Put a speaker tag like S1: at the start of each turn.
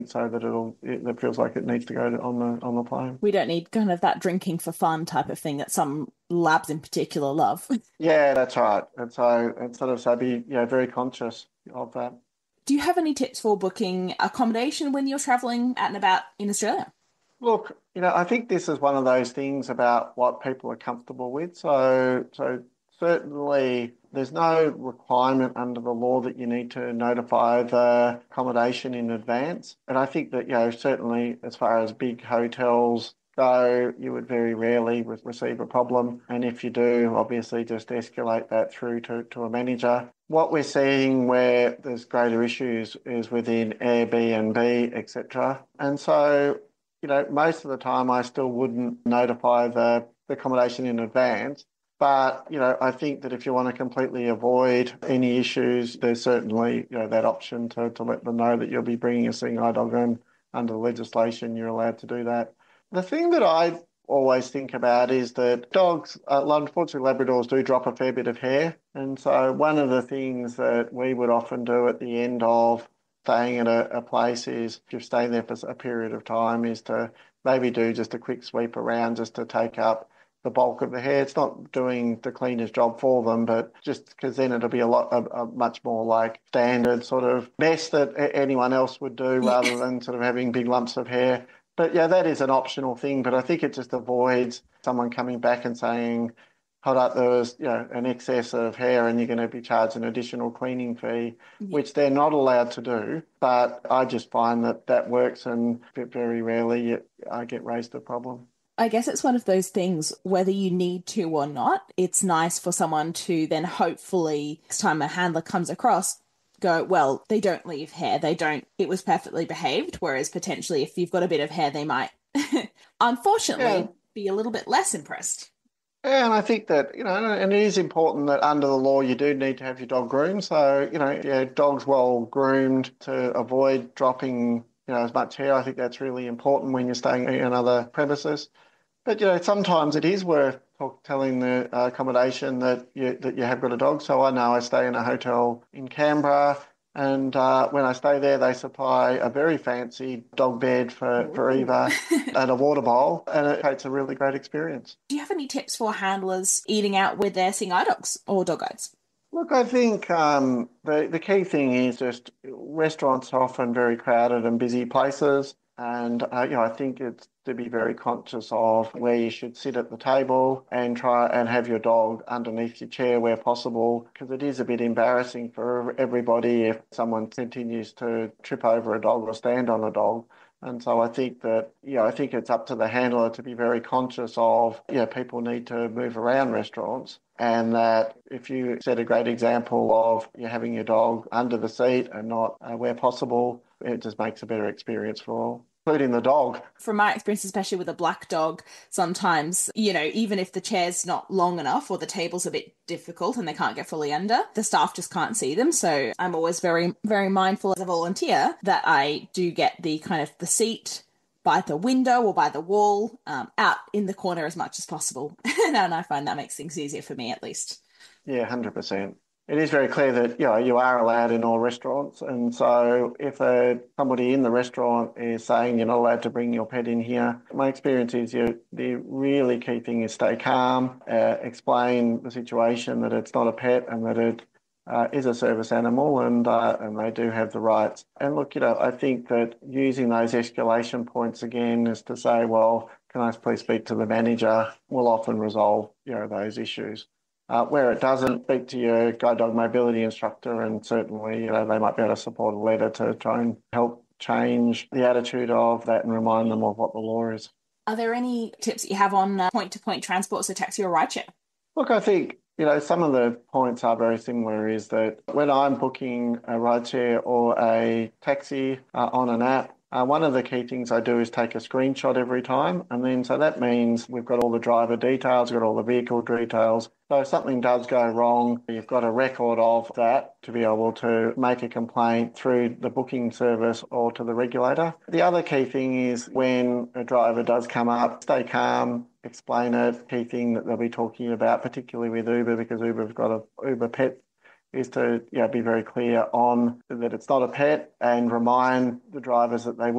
S1: so that it feels like it needs to go on the plane.
S2: We don't need kind of that drinking for fun type of thing that some labs in particular love.
S1: Yeah, that's right. And so be very conscious of that.
S2: Do you have any tips for booking accommodation when you're traveling out and about in Australia?
S1: Look, I think this is one of those things about what people are comfortable with. So certainly there's no requirement under the law that you need to notify the accommodation in advance. And I think that, certainly as far as big hotels go, you would very rarely receive a problem. And if you do, obviously just escalate that through to a manager. What we're seeing where there's greater issues is within Airbnb, etc. And so most of the time I still wouldn't notify the accommodation in advance. But, I think that if you want to completely avoid any issues, there's certainly, that option to let them know that you'll be bringing a seeing eye dog in. Under legislation, you're allowed to do that. The thing that I always think about is that dogs, unfortunately, Labradors do drop a fair bit of hair. And so one of the things that we would often do at the end of staying at a place is, if you're staying there for a period of time, is to maybe do just a quick sweep around just to take up the bulk of the hair. It's not doing the cleaner's job for them, but just because then it'll be a much more like standard sort of mess that anyone else would do
S2: Yeah.
S1: rather than sort of having big lumps of hair. But yeah, that is an optional thing, but I think it just avoids someone coming back and saying, hold up, there was, an excess of hair and you're going to be charged an additional cleaning fee,
S2: Yeah.
S1: which they're not allowed to do. But I just find that that works and very rarely I get raised a problem.
S2: I guess it's one of those things, whether you need to or not, it's nice for someone to then hopefully, next time a handler comes across, go, well, they don't leave hair. They don't, it was perfectly behaved. Whereas potentially, if you've got a bit of hair, they might,
S1: Yeah.
S2: unfortunately, be a little bit less impressed.
S1: Yeah, and I think that, and it is important that under the law you do need to have your dog groomed. So, your dog's well groomed to avoid dropping, as much hair. I think that's really important when you're staying in other premises. But sometimes it is worth telling the accommodation that you have got a dog. So I know I stay in a hotel in Canberra, and when I stay there, they supply a very fancy dog bed for
S2: Ooh.
S1: Eva and a water bowl, and it creates a really great experience.
S2: Do you have any tips for handlers eating out with their seeing eye dogs or dog guides?
S1: Look, I think the key thing is just restaurants are often very crowded and busy places, and I think it's to be very conscious of where you should sit at the table and try and have your dog underneath your chair where possible, because it is a bit embarrassing for everybody if someone continues to trip over a dog or stand on a dog. And so I think that, I think it's up to the handler to be very conscious of, people need to move around restaurants. And that if you set a great example of you having your dog under the seat and not where possible, it just makes a better experience for all, including the dog.
S2: From my experience, especially with a black dog, sometimes, even if the chair's not long enough or the table's a bit difficult and they can't get fully under, the staff just can't see them. So I'm always very, very mindful as a volunteer that I do get the kind of the seat by the window or by the wall, out in the corner as much as possible. And I find that makes things easier for me at least.
S1: Yeah, 100%. It is very clear that you are allowed in all restaurants, and so if somebody in the restaurant is saying you're not allowed to bring your pet in here, my experience is the really key thing is stay calm, explain the situation that it's not a pet and that it is a service animal, and they do have the rights. And look, I think that using those escalation points again is to say, well, can I please speak to the manager? Will often resolve those issues. Where it doesn't, speak to your guide dog mobility instructor, and certainly they might be able to support a letter to try and help change the attitude of that and remind them of what the law is.
S2: Are there any tips that you have on point to point transport, so taxi or rideshare?
S1: Look, I think some of the points are very similar. Is that when I'm booking a rideshare or a taxi on an app, one of the key things I do is take a screenshot every time. And then, so that means we've got all the driver details, we've got all the vehicle details. So if something does go wrong, you've got a record of that to be able to make a complaint through the booking service or to the regulator. The other key thing is when a driver does come up, stay calm, explain it. Key thing that they'll be talking about, particularly with Uber, because Uber's got a Uber Pet is to be very clear on that it's not a pet and remind the drivers that they